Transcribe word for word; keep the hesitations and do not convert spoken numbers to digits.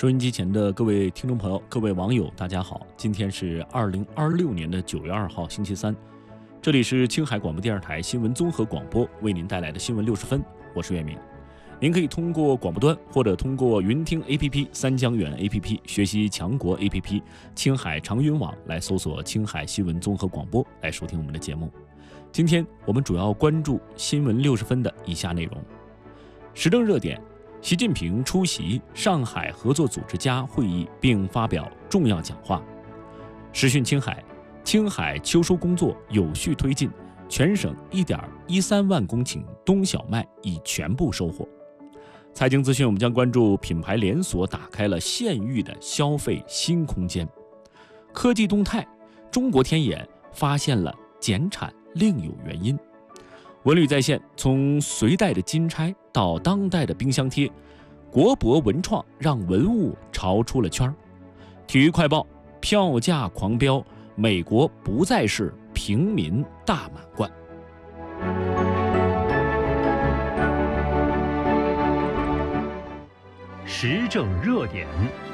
收音机前的各位听众朋友、各位网友，大家好！今天是二零二六年的九月二号，星期三。这里是青海广播电视台新闻综合广播为您带来的新闻六十分，我是岳明。您可以通过广播端或者通过云听 A P P、三江源 A P P、学习强国 A P P、青海长云网来搜索青海新闻综合广播来收听我们的节目。今天我们主要关注新闻六十分的以下内容：时政热点。习近平出席上海合作组织家会议并发表重要讲话。时讯青海，青海秋收工作有序推进，全省 一点一三万公顷冬小麦已全部收获。财经资讯，我们将关注品牌连锁打开了县域的消费新空间。科技动态，中国天眼发现了减产另有原因。文旅在线，从隋代的金钗到当代的冰箱贴，国博文创让文物潮出了圈。体育快报，票价狂飙，美国不再是平民大满贯。 时政热点，